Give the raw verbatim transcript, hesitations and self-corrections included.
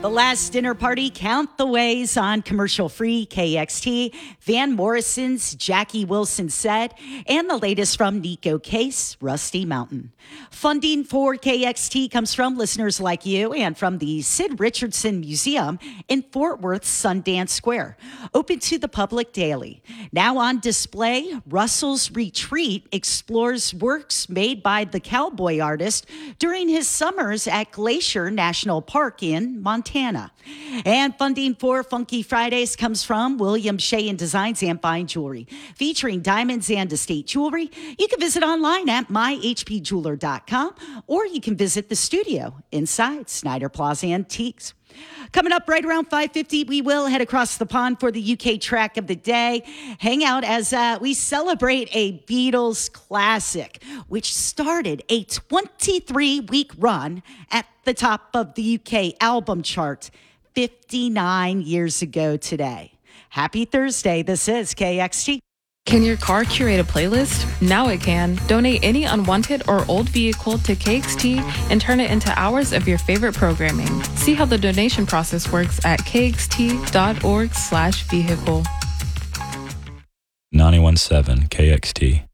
The Last Dinner Party, Count the Ways on commercial-free K X T, Van Morrison's Jackie Wilson Said, and the latest from Nico Case, Rusty Mountain. Funding for K X T comes from listeners like you and from the Sid Richardson Museum in Fort Worth Sundance Square. Open to the public daily. Now on display, Russell's Retreat explores works made by the cowboy artist during his summers at Glacier National Park in Montana. And funding for Funky Fridays comes from William Shea and Designs and Fine Jewelry, featuring diamonds and estate jewelry. You can visit online at my h p jeweler dot com, or you can visit the studio inside Snyder Plaza Antiques. Coming up right around five fifty, we will head across the pond for the U K track of the day. Hang out as uh, we celebrate a Beatles classic, which started a twenty-three week run at the top of the U K album chart fifty-nine years ago today. Happy Thursday. This is K X T. Can your car curate a playlist? Now it can. Donate any unwanted or old vehicle to K X T and turn it into hours of your favorite programming. See how the donation process works at kxt.org slash vehicle. ninety-one point seven K X T.